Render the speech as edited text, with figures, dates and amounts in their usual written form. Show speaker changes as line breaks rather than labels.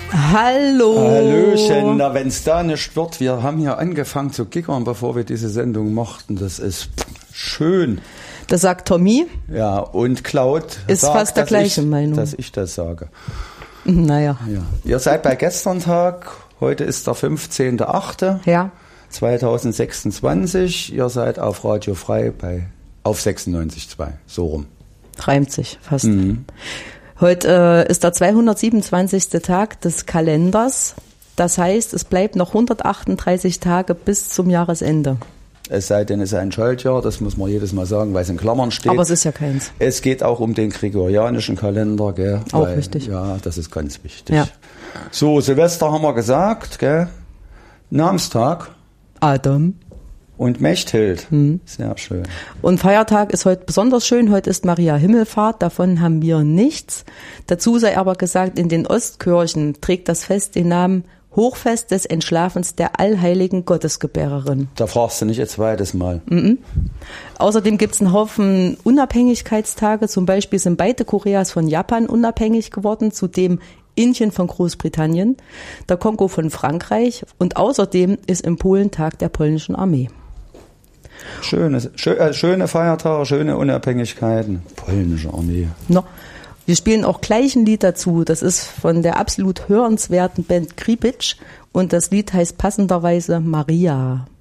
Hallo.
Hallöchen, na wenn's da nicht wird, wir haben hier angefangen zu gickern, bevor wir diese Sendung machten. Das ist schön.
Das sagt Tommy.
Ja, und Claude
ist
sagt,
fast der gleichen Meinung.
Dass ich das sage.
Naja.
Ja. Ihr seid bei gestern Tag, heute ist der 15.8.
Ja.
2026. Ihr seid auf Radio Frei auf 96.2, so rum.
Reimt sich fast. Mhm. Heute ist der 227. Tag des Kalenders. Das heißt, es bleibt noch 138 Tage bis zum Jahresende.
Es sei denn, es ist ein Schaltjahr, das muss man jedes Mal sagen, weil es in Klammern steht.
Aber es ist ja keins.
Es geht auch um den gregorianischen Kalender, gell?
Auch wichtig.
Ja, das ist ganz wichtig.
Ja.
So, Silvester haben wir gesagt, gell? Namenstag.
Adam.
Und Mechthild. Mhm. Sehr schön.
Und Feiertag ist heute besonders schön. Heute ist Maria Himmelfahrt. Davon haben wir nichts. Dazu sei aber gesagt, in den Ostkirchen trägt das Fest den Namen Hochfest des Entschlafens der allheiligen Gottesgebärerin.
Da fragst du nicht ein zweites Mal.
Mhm. Außerdem gibt's einen Haufen Unabhängigkeitstage. Zum Beispiel sind beide Koreas von Japan unabhängig geworden, zudem Indien von Großbritannien, der Kongo von Frankreich und außerdem ist in Polen Tag der polnischen Armee.
Schöne Feiertage, schöne Unabhängigkeiten. Polnische Armee.
No. Wir spielen auch gleich ein Lied dazu. Das ist von der absolut hörenswerten Band Kripitsch und das Lied heißt passenderweise Maria.